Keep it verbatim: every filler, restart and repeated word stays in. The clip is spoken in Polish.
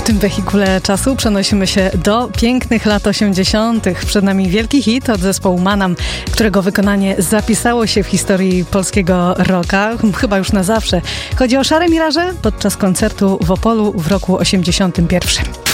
tym wehikule czasu przenosimy się do pięknych lat osiemdziesiątych. Przed nami wielki hit od zespołu Manam, którego wykonanie zapisało się w historii polskiego rocka, chyba już na zawsze. Chodzi o Szare Miraże podczas koncertu w Opolu w roku osiemdziesiątym pierwszym.